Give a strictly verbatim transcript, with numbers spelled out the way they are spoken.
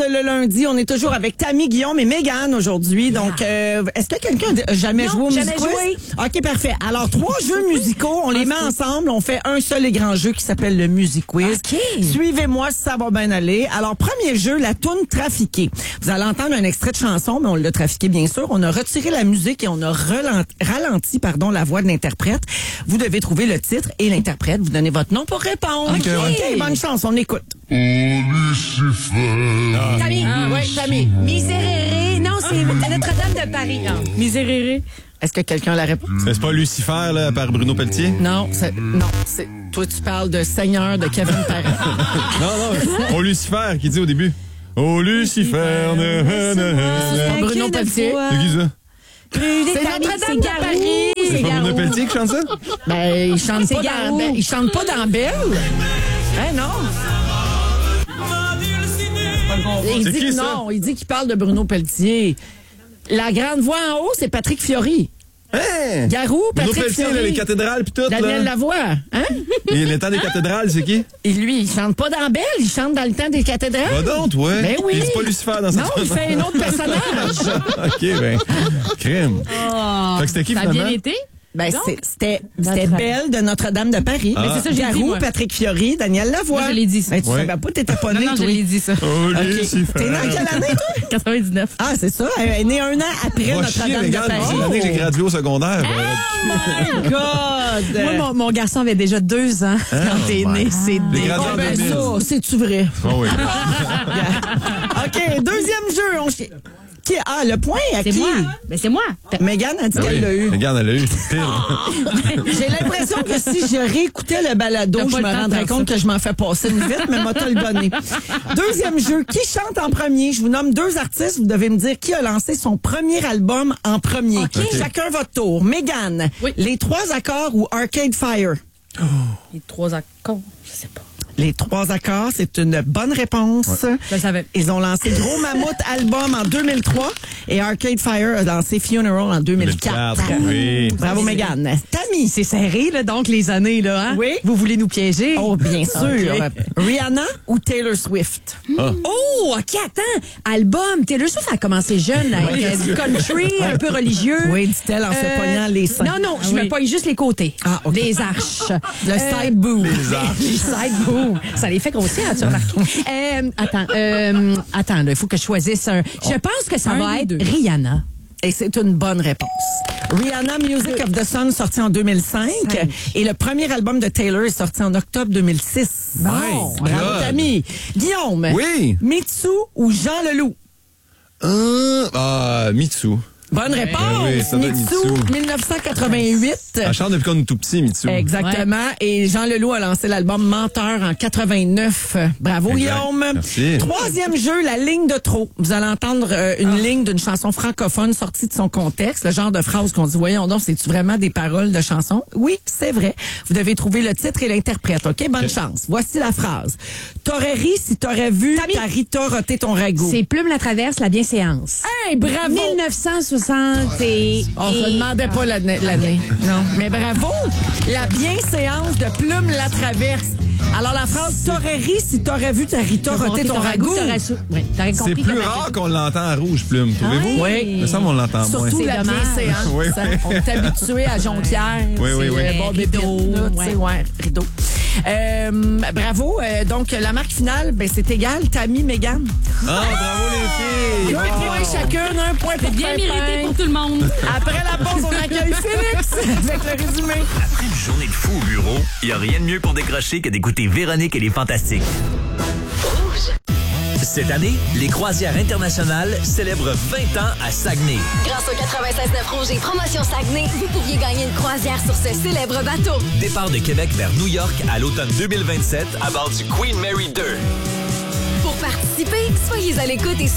le lundi. On est toujours avec Tammy, Guillaume et Mégane aujourd'hui. Donc, euh, est-ce que quelqu'un a jamais Non, joué au jamais Music joué. Quiz? OK, parfait. Alors, trois jeux musicaux, on les met ensemble. On fait un seul et grand jeu qui s'appelle le Music Quiz. OK. Suivez-moi si ça va bien aller. Alors, premier jeu, la toune trafiquée. Vous allez entendre un extrait de chanson, mais on l'a trafiqué, bien sûr. On a retiré la musique et on a ralenti, ralenti pardon, la voix de l'interprète. Vous devez trouver le titre et l'interprète. Vous donnez votre nom pour répondre. OK. OK, bonne chance, on écoute. Tammy. Ah, oui, Tammy. Miséréré. Non, c'est Notre-Dame de Paris. Ah. Miséréré. Est-ce que quelqu'un la répond? C'est pas Lucifer, là, par Bruno Pelletier? Non, c'est, non, c'est, toi, tu parles de Seigneur de Kevin Parent. Non, non, au Lucifer qui dit au début. Au Lucifer, ne, ne, ne, C'est ne. Bruno Pelletier. C'est qui ça? C'est Notre-Dame de Paris. C'est pas Bruno Pelletier qui chante ça? Ben, il chante C'est pas Garou. dans, ben, il chante pas dans Belle. Ben, non. Il C'est dit qui, que ça? non, il dit qu'il parle de Bruno Pelletier. La grande voix en haut, c'est Patrick Fiori. Hein? Garou, Bruno Patrick Pelletier, Fiori. là, les cathédrales pis tout, Daniel là. Lavoie, hein? Et le temps des cathédrales, c'est qui? Et lui, il chante pas dans Belle, il chante dans le temps des cathédrales. Va donc, toi. Ben oui. Il dit pas Lucifer dans Non, cette il fait un autre personnage. OK, ben, crime. Oh. Fait que c'était qui, Ça a finalement? bien été? Ben, Donc, c'est- c'était, c'était Notre- Belle de Notre-Dame de Paris. Ah. Mais c'est ça, j'ai Garou, dit, moi. Patrick Fiori, Daniel Lavoie. Moi, je l'ai dit, ça. Ben, tu Ouais. savais pas, t'étais pas né, Non, non, toi. je l'ai dit, ça. Au OK. Lucifer. T'es né en quelle année, toi? quatre-vingt-dix-neuf. Ah, c'est ça. Elle est née un an après Va chier, Notre-Dame de Mégane, Paris. c'est l'année que j'ai gradué au secondaire. Oh my God! Moi, mon, mon garçon avait déjà deux ans quand t'es né. C'est Les des... gradués Oh, en ben deux mille. ça, c'est-tu vrai? Ah oui. OK, deuxième jeu. On... Qui... Ah, le point à C'est qui? moi. Ben, c'est moi. Mégane a dit Ah qu'elle oui. l'a eu. Regarde, elle l'a eu. C'est pire. J'ai l'impression que si je réécoutais le balado, T'as pas je le me temps de rendrais faire compte que je m'en fais passer une vite, mais m'a te le donné. Deuxième jeu, qui chante en premier? Je vous nomme deux artistes, vous devez me dire qui a lancé son premier album en premier. OK. Chacun votre tour. Mégane, Oui. Les Trois Accords ou Arcade Fire? Les trois accords, je sais pas. Les Trois Accords, c'est une bonne réponse. Je le savais. Ils ont lancé Gros Mammouth album en deux mille trois et Arcade Fire a lancé Funeral en deux mille quatre. deux mille quatre, oui. Bravo, Mégane. Tammy. C'est serré, là, donc, les années, là, hein? Oui. Vous voulez nous piéger? Oh, bien sûr. OK. Rihanna ou Taylor Swift? Oh, OK, attends. Album. Taylor Swift a commencé jeune, avec euh, du country, un peu religieux. Oui, dit-elle en se Euh, pognant les seins. Non, non, je oui. me pogne juste les côtés. Ah, OK. Les arches. Le Euh, side boob. Les arts. Les side boob. Ça les fait grossir, as-tu remarqué? euh, attends, euh, attends, il faut que je choisisse un. Je pense que ça Un va ou être deux. Rihanna. Et c'est une bonne réponse. Rihanna, Music of the Sun, sorti en deux mille cinq. Cinq. Et le premier album de Taylor est sorti en octobre deux mille six. My Bravo, God. Tammy. Guillaume. Oui. Mitsu ou Jean Leloup? Ah, ah, Mitsu. Bonne réponse. oui, ça doit être Mitsu, Mitsu. dix-neuf cent quatre-vingt-huit. Elle chante depuis qu'on est tout petit, Mitsu. Exactement. Et Jean Leloup a lancé l'album Menteur en quatre-vingt-neuf. Bravo, Exact. Guillaume. Merci. Troisième jeu, la ligne de trop. Vous allez entendre euh, une ligne d'une chanson francophone sortie de son contexte. Le genre de phrase qu'on dit, voyons donc, c'est-tu vraiment des paroles de chanson? Oui, c'est vrai. Vous devez trouver le titre et l'interprète, OK? Bonne chance. Voici la phrase. T'aurais ri si t'aurais vu Tammy. ta Rita roter ton ragoût. C'est Plume la traverse, la bienséance. Hey, bravo! mille neuf cent soixante et... On se demandait pas l'année. l'année. Non. Mais bravo! La bienséance de Plume la traverse. Alors, la phrase, t'aurais ri si t'aurais vu ta Rita roter ton ragoût. T'aurais su- ouais, t'aurais C'est compris plus que- rare qu'on l'entend en rouge, Plume, trouvez-vous? Ah oui. Il me semble qu'on l'entend moins. Surtout C'est la dommage. bienséance. Oui, hein. oui. On est habitué à Jonquière. Oui, oui, c'est, oui. euh, bon, Rideau, bébé, là, tu sais, ouais. ouais, rideau. Euh, bravo. Euh, donc, la marque finale, ben, c'est égal. Tammy, Mégane. Ah, bravo les filles! Deux points chacune, un point pour Bien Pimpin. mérité pour tout le monde. Après la pause, on accueille Félix avec le résumé. Après une journée de fou au bureau, il n'y a rien de mieux pour décrocher que d'écouter Véronique et les Fantastiques. Cette année, les croisières internationales célèbrent vingt ans à Saguenay. Grâce au quatre-vingt-seize neuf Rouge et Promotion Saguenay, vous pourriez gagner une croisière sur ce célèbre bateau. Départ de Québec vers New York à l'automne deux mille vingt-sept à bord du Queen Mary deux. Pour participer, soyez à l'écoute et